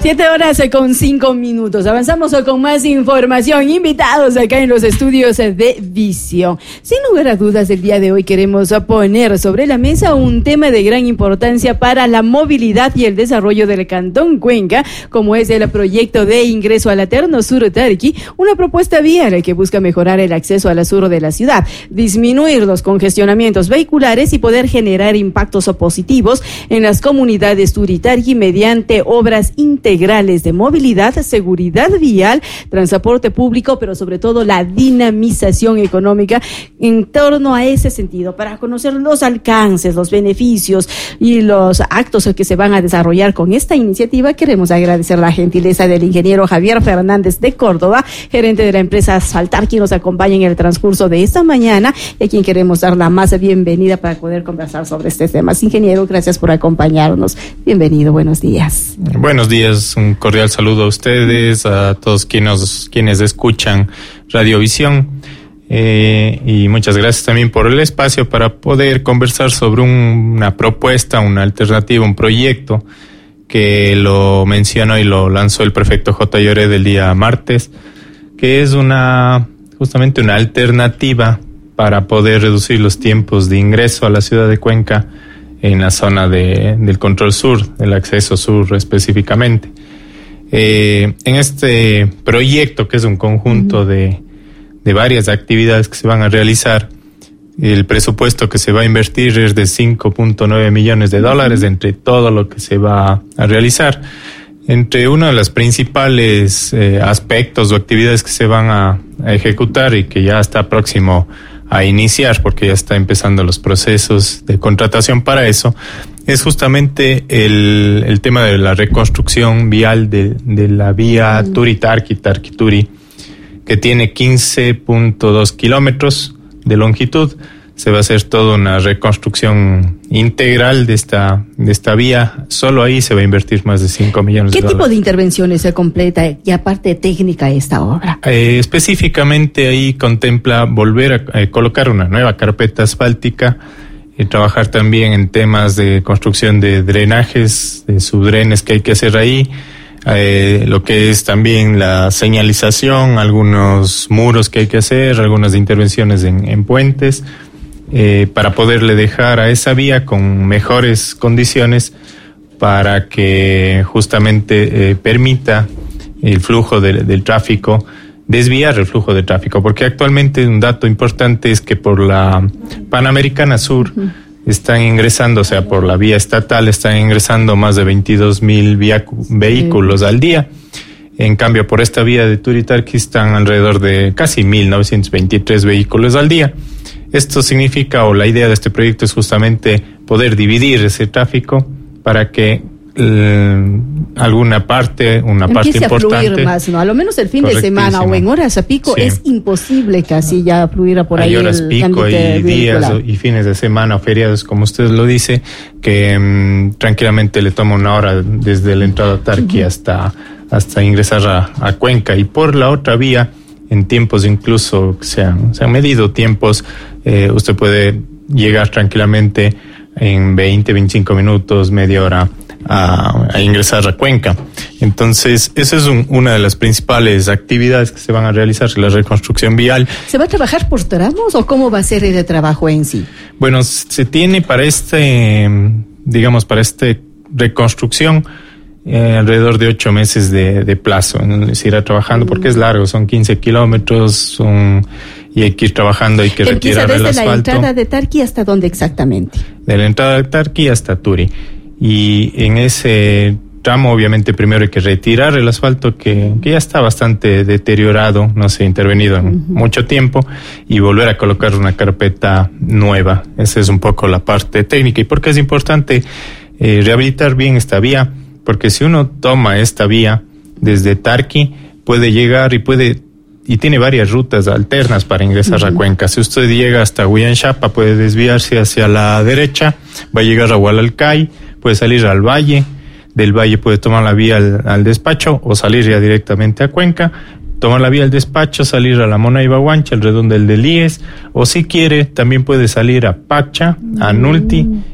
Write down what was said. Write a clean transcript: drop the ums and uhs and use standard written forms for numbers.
7:05. Avanzamos con más información. Invitados acá en los estudios de Visión. Sin lugar a dudas, el día de hoy queremos poner sobre la mesa un tema de gran importancia para la movilidad y el desarrollo del Cantón Cuenca, como es el proyecto de ingreso al Eterno Sur Tarqui, una propuesta vial que busca mejorar el acceso al sur de la ciudad, disminuir los congestionamientos vehiculares y poder generar impactos positivos en las comunidades Turitarqui mediante obras integrales de movilidad, seguridad vial, transporte público, pero sobre todo la dinamización económica en torno a ese sentido, para conocer los alcances, los beneficios y los actos que se van a desarrollar con esta iniciativa. Queremos agradecer la gentileza del ingeniero Javier Fernández de Córdoba, gerente de la empresa Asfaltar, quien nos acompaña en el transcurso de esta mañana y a quien queremos dar la más bienvenida para poder conversar sobre este tema. Ingeniero, gracias por acompañarnos. Bienvenido, buenos días. Buenos días, un cordial saludo a ustedes, a todos quienes escuchan Radiovisión, y muchas gracias también por el espacio para poder conversar sobre una propuesta, una alternativa, un proyecto que lo mencionó y lo lanzó el prefecto J. Lloret el día martes, que es justamente una alternativa para poder reducir los tiempos de ingreso a la ciudad de Cuenca en la zona del control sur, del acceso sur específicamente. En este proyecto, que es un conjunto de varias actividades que se van a realizar, el presupuesto que se va a invertir es de $5.9 millones entre todo lo que se va a realizar. Entre uno de los principales aspectos o actividades que se van a ejecutar y que ya está próximo a iniciar, porque ya está empezando los procesos de contratación para eso, es justamente el tema de la reconstrucción vial de la vía Turi-Tarqui-Turi, que tiene 15.2 kilómetros de longitud. Se va a hacer toda una reconstrucción integral de esta vía. Solo ahí se va a invertir más de $5 millones. ¿Qué tipo de intervenciones se completa y aparte técnica esta obra? Específicamente ahí contempla volver a colocar una nueva carpeta asfáltica, trabajar también en temas de construcción de drenajes, de subdrenes que hay que hacer ahí, lo que es también la señalización, algunos muros que hay que hacer, algunas intervenciones en puentes, para poderle dejar a esa vía con mejores condiciones para que justamente permita el flujo del tráfico, desviar el flujo de tráfico, porque actualmente un dato importante es que por la Panamericana Sur están ingresando, o sea, por la vía estatal están ingresando más de 22,000 vehículos al día. En cambio, por esta vía de Turi-Tarqui están alrededor de casi 1,923 vehículos al día. Esto significa, o la idea de este proyecto es justamente poder dividir ese tráfico para que una parte importante a fluir más, ¿no? A lo menos el fin de semana o en horas a pico, sí, es imposible casi ya fluir por ahí. Hay horas pico, hay días y fines de semana o feriados, como usted lo dice, que tranquilamente le toma una hora desde la entrada a Tarqui hasta ingresar a Cuenca. Y por la otra vía, en tiempos incluso se han medido tiempos, usted puede llegar tranquilamente en 20-25 minutos, media hora a ingresar a Cuenca. Entonces, esa es una de las principales actividades que se van a realizar, la reconstrucción vial. ¿Se va a trabajar por tramos o cómo va a ser el trabajo en sí? Bueno, se tiene para esta reconstrucción alrededor de 8 meses de plazo. Se irá trabajando porque es largo, son 15 kilómetros, y hay que ir trabajando, hay que retirar el asfalto. ¿Desde la entrada de Tarqui hasta dónde exactamente? De la entrada de Tarqui hasta Turi. Y en ese tramo, obviamente, primero hay que retirar el asfalto que ya está bastante deteriorado, no se ha intervenido en mucho tiempo, y volver a colocar una carpeta nueva. Esa es un poco la parte técnica. ¿Y por qué es importante rehabilitar bien esta vía? Porque si uno toma esta vía desde Tarqui, puede llegar y tiene varias rutas alternas para ingresar a Cuenca. Si usted llega hasta Huillanchapa, puede desviarse hacia la derecha, va a llegar a Hualalcay, puede salir al valle, del valle puede tomar la vía al despacho o salir ya directamente a Cuenca, tomar la vía al despacho, salir a la Mona Ibaguancha, al redondel del IES, o si quiere también puede salir a Pacha, a Nulti